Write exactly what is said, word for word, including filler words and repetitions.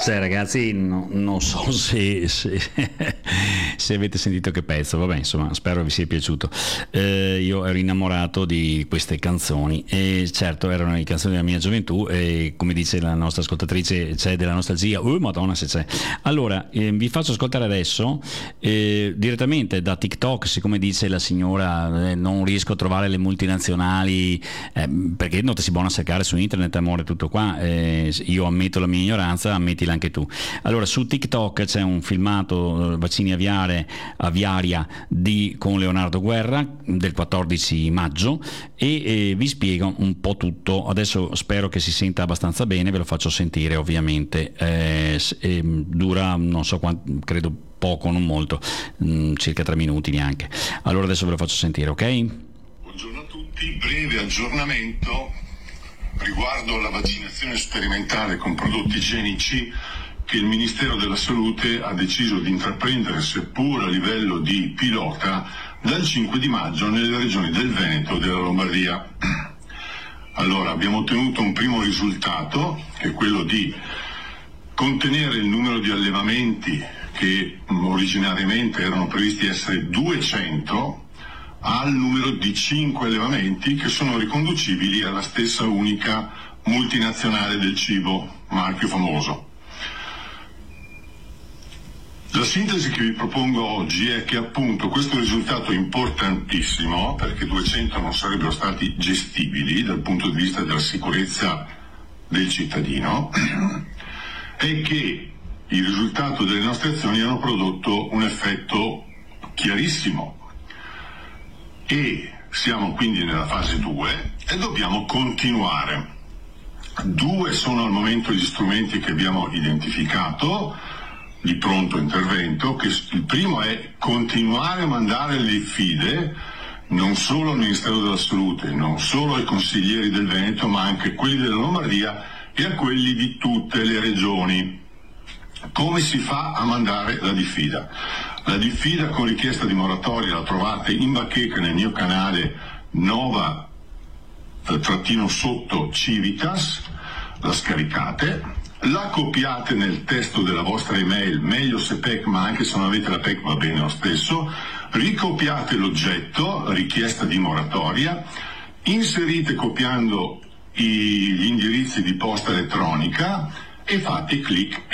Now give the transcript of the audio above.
Cioè, ragazzi, no, non so se, se, se avete sentito che pezzo, vabbè, insomma, spero vi sia piaciuto. Eh, io ero innamorato di queste canzoni e certo erano le canzoni della mia gioventù e come dice la nostra ascoltatrice c'è della nostalgia, oh madonna se c'è. Allora, eh, vi faccio ascoltare adesso eh, direttamente da TikTok, siccome dice la signora eh, non riesco a trovare le multinazionali, eh, perché non ti si buona a cercare su internet, amore, tutto qua, eh, io ammetto la mia ignoranza, ammettila anche tu. Allora, su TikTok c'è un filmato vaccini aviare, aviaria di, con Leonardo Guerra del quattordici maggio e eh, vi spiego un po' tutto. Adesso spero che si senta abbastanza bene, ve lo faccio sentire ovviamente. Eh, eh, dura non so quanto, credo poco, non molto, mh, circa tre minuti neanche. Allora adesso ve lo faccio sentire, ok? Buongiorno a tutti, breve aggiornamento riguardo alla vaccinazione sperimentale con prodotti igienici che il Ministero della Salute ha deciso di intraprendere, seppur a livello di pilota, dal cinque di maggio nelle regioni del Veneto e della Lombardia. Allora, abbiamo ottenuto un primo risultato, che è quello di contenere il numero di allevamenti che originariamente erano previsti essere duecento, al numero di cinque allevamenti che sono riconducibili alla stessa unica multinazionale del cibo, marchio famoso. La sintesi che vi propongo oggi è che appunto questo risultato importantissimo, perché duecento non sarebbero stati gestibili dal punto di vista della sicurezza del cittadino, è che il risultato delle nostre azioni hanno prodotto un effetto chiarissimo. E siamo quindi nella fase due e dobbiamo continuare. Due sono al momento gli strumenti che abbiamo identificato di pronto intervento, che il primo è continuare a mandare le diffide non solo al Ministero della Salute, non solo ai consiglieri del Veneto, ma anche a quelli della Lombardia e a quelli di tutte le regioni. Come si fa a mandare la diffida? La diffida con richiesta di moratoria la trovate in bacheca nel mio canale Nova trattino sotto Civitas, la scaricate, la copiate nel testo della vostra email, meglio se P E C, ma anche se non avete la P E C va bene lo stesso, ricopiate l'oggetto, richiesta di moratoria, inserite copiando i, gli indirizzi di posta elettronica e fate clic